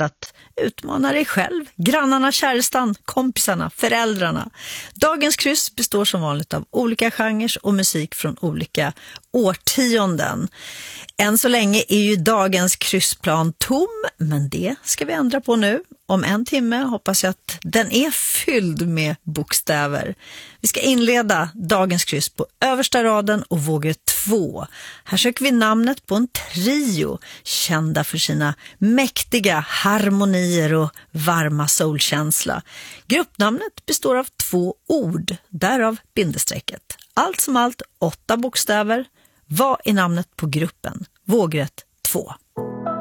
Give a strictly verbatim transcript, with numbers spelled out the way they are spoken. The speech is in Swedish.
beredd att utmana dig själv, grannarna, kärestan, kompisarna, föräldrarna. Dagens kryss består som vanligt av olika genrer och musik från olika årtionden. Än så länge är ju dagens kryssplan tom, men det ska vi ändra på nu. Om en timme hoppas jag att den är fylld med bokstäver. Vi ska inleda dagens kryss på översta raden och vågor två. Här söker vi namnet på en trio kända för sina mäktiga harmonier och varma soulkänsla. Gruppnamnet består av två ord, därav bindestrecket. Allt som allt åtta bokstäver. Vad är namnet på gruppen? Vågrätt två.